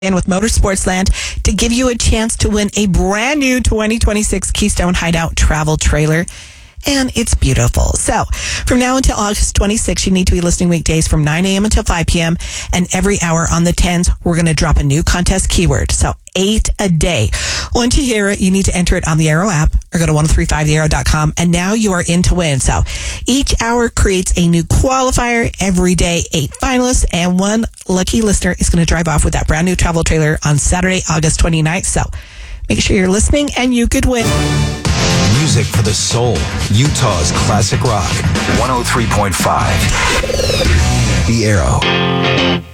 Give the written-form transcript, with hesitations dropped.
in with Motorsportsland to give you a chance to win a brand new 2026 Keystone Hideout travel trailer. And it's beautiful. So from now until August 26th, you need to be listening weekdays from 9 a.m. until 5 p.m. And every hour on the 10s, we're going to drop a new contest keyword. So 8 a day. Once you hear it, you need to enter it on the Arrow app or go to 1035thearrow.com. And now you are in to win. So each hour creates a new qualifier. Every day, 8 finalists. And one lucky listener is going to drive off with that brand new travel trailer on Saturday, August 29th. So make sure you're listening and you could win. Music for the soul. Utah's classic rock. 103.5. The Arrow.